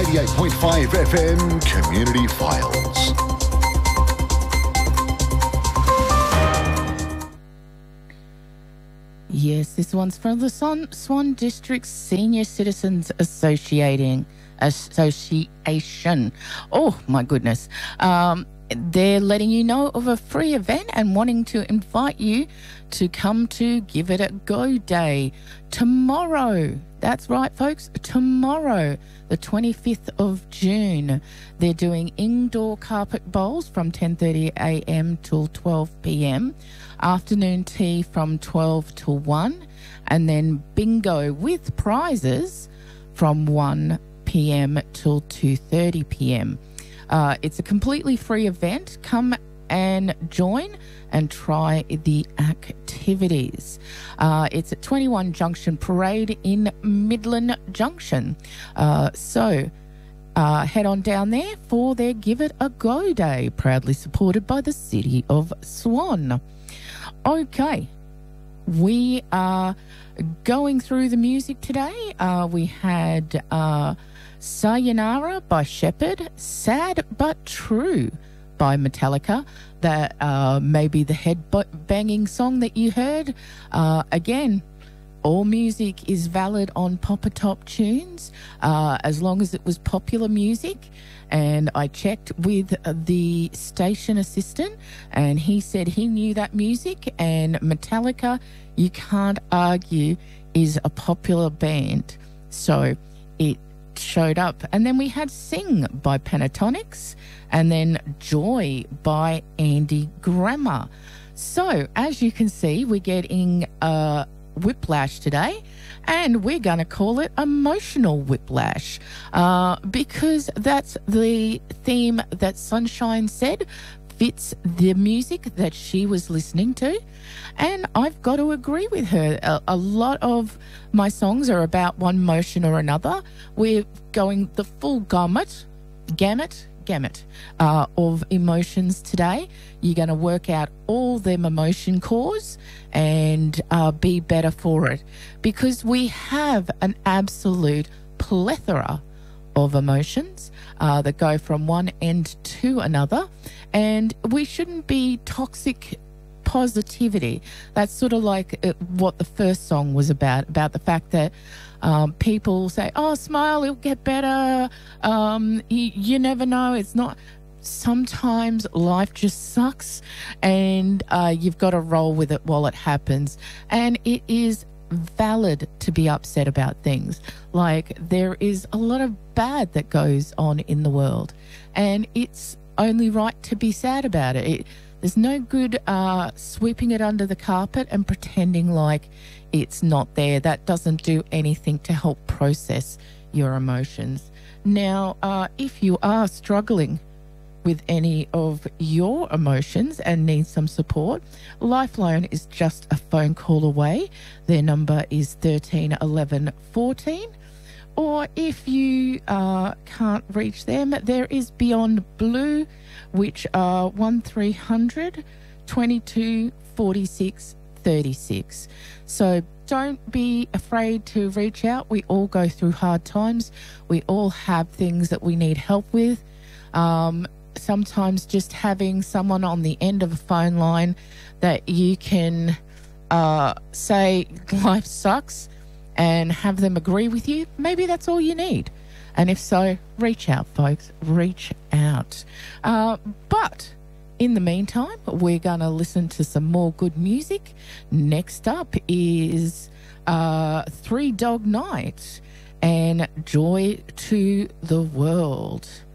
88.5 FM Community Files. Yes, this one's from the Swan District Senior Citizens Association. Oh, my goodness. They're letting you know of a free event and wanting to invite you to come to Give It a Go Day tomorrow. That's right, folks. Tomorrow, the 25th of June, they're doing indoor carpet bowls from 10:30 a.m. till 12 p.m, afternoon tea from 12 to 1, and then bingo with prizes from 1 p.m. till 2:30 p.m. It's a completely free event. Come and join and try the activities. It's at 21 Junction Parade in Midland Junction. So head on down there for their Give It a Go Day, proudly supported by the City of Swan. Okay, we are going through the music today. We had Sayonara by Shepherd, Sad But True by Metallica. That may be the head-banging song that you heard. Again, all music is valid on Popper Top Tunes, as long as it was popular music. And I checked with the station assistant, and he said he knew that music. And Metallica, you can't argue, is a popular band. So it showed up. And then we had Sing by Pentatonics, and then Joy by Andy Grammer. So as you can see, we're getting whiplash today, and we're going to call it emotional whiplash, because that's the theme that Sunshine said fits the music that she was listening to. And I've got to agree with her. A lot of my songs are about one emotion or another. We're going the full gamut of emotions today. You're going to work out all them emotion cores and be better for it, because we have an absolute plethora of emotions that go from one end to another, and we shouldn't be toxic positivity. That's sort of like what the first song was about the fact that people say, oh, smile, it'll get better. You never know. It's not. Sometimes life just sucks, and you've got to roll with it while it happens. And it is valid to be upset about things. Like, there is a lot of bad that goes on in the world, and it's only right to be sad about it. There's no good sweeping it under the carpet and pretending like it's not there. That doesn't do anything to help process your emotions. Now, if you are struggling with any of your emotions and need some support, Lifeline is just a phone call away. Their number is 13 11 14. Or if you can't reach them, there is Beyond Blue, which are 1300 22 46 36. So don't be afraid to reach out. We all go through hard times. We all have things that we need help with. Sometimes just having someone on the end of a phone line that you can say life sucks and have them agree with you, maybe that's all you need. And if so, reach out, folks. Reach out. But in the meantime, we're going to listen to some more good music. Next up is Three Dog Night and Joy to the World.